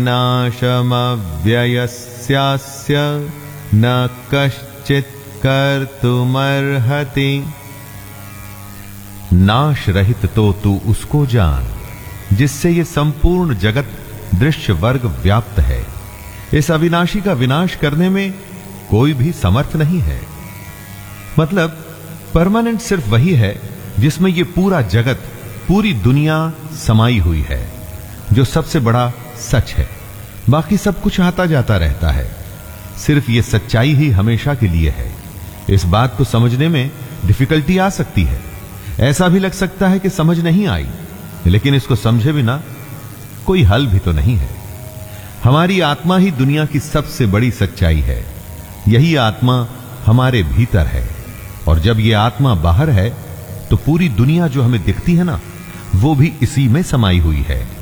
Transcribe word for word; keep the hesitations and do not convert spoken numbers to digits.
नाशमव्ययस्यास्य न कश्चित् कर्तुमर्हति। नाश रहित तो तू उसको जान जिससे ये संपूर्ण जगत दृश्य वर्ग व्याप्त है। इस अविनाशी का विनाश करने में कोई भी समर्थ नहीं है। मतलब परमानेंट सिर्फ वही है जिसमें ये पूरा जगत, पूरी दुनिया समाई हुई है, जो सबसे बड़ा सच है। बाकी सब कुछ आता जाता रहता है, सिर्फ ये सच्चाई ही हमेशा के लिए है। इस बात को समझने में डिफिकल्टी आ सकती है। ऐसा भी लग सकता है कि समझ नहीं आई, लेकिन इसको समझे बिना कोई हल भी तो नहीं है। हमारी आत्मा ही दुनिया की सबसे बड़ी सच्चाई है। यही आत्मा हमारे भीतर है, और जब ये आत्मा बाहर है तो पूरी दुनिया जो हमें दिखती है ना, वो भी इसी में समाई हुई है।